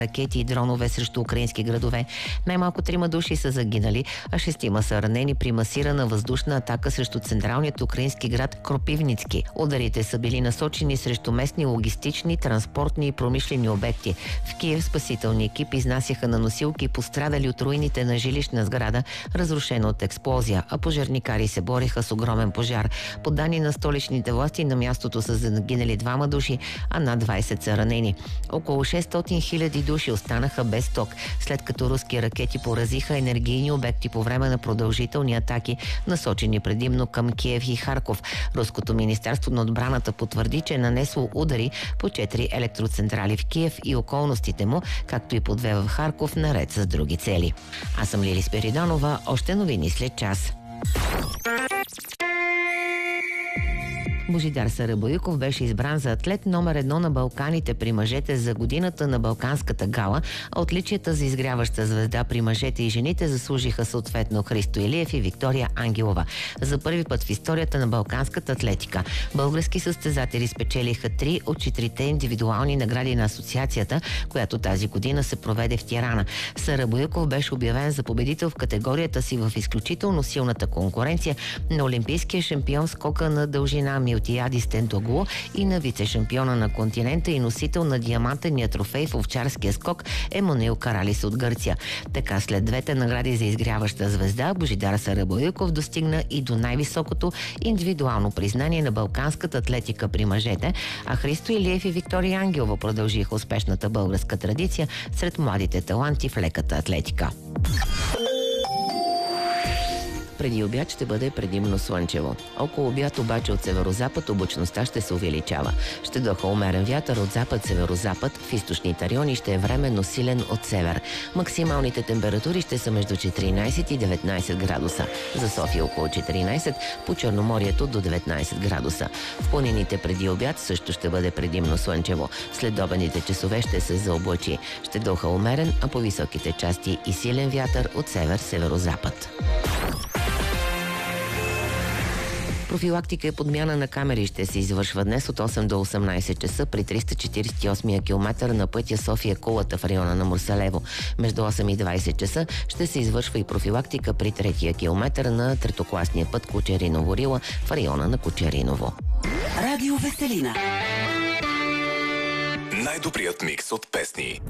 ракети и дронове срещу украински градове. Най-малко 3 души са загинали, а 6 са ранени при масирана въздушна атака срещу централният украински град Кропивницки. Ударите са били насочени срещу местни логистични, транспортни и промишлени обекти. В Киев спасителни екипи изнасяха на носилки пострадали от руините на жилищна сграда, разрушена от експлозия, а пожарникари се бориха с огромен пожар. По данни на столичните власти, на мястото са загинали 2 души, а над 20 са ранени. Около 600 хиляди души останаха без ток, след като руски ракети поразиха енергийни обекти по време на продължителни атаки, насочени предимно към Киев и Харков. Руското министерство на отбраната потвърди, че е нанесло удари по 4 електроцентрали в Киев и околностите му, както и по 2 в Харков, наред с други цели. Аз съм Лили Спиридонова, още новини след час. Божидар Сарабоюков беше избран за атлет номер 1 на Балканите при мъжете за годината на Балканската гала, а отличията за изгряваща звезда при мъжете и жените заслужиха съответно Христо Илиев и Виктория Ангелова. За първи път в историята на балканската атлетика български състезатели спечелиха 3 от 4 индивидуални награди на асоциацията, която тази година се проведе в Тирана. Сарабоюков беше обявен за победител в категорията си в изключително силната конкуренция на олимпийския шампион скока на дължина Милтияди Стентоглу и на вице-шампиона на континента и носител на диамантения трофей в овчарския скок Емануил Каралис от Гърция. Така след 2 награди за изгряваща звезда, Божидар Сарабоюков достигна и до най-високото индивидуално признание на балканската атлетика при мъжете, а Христо Илиев и Виктория Ангелова продължиха успешната българска традиция сред младите таланти в леката атлетика. Преди обяд ще бъде предимно слънчево. Около обяд обаче от северозапад облачността ще се увеличава. Ще духа умерен вятър от запад-северозапад, в източните райони ще е временно силен от север. Максималните температури ще са между 14 и 19 градуса. За София около 14, по Черноморието до 19 градуса. В планините преди обяд също ще бъде предимно слънчево. След обедните часове ще се заоблачи. Ще духа умерен, а по високите части и силен вятър от север-северозапад. Профилактика и подмяна на камери ще се извършва днес от 8 до 18 часа при 348-я километър на пътя София-Кулата в района на Мурсалево. Между 8 и 20 часа ще се извършва и профилактика при 3-я километър на третокласния път Кочериново-Рила в района на Кочериново. Радио Веселина. Най-добрият микс от песни.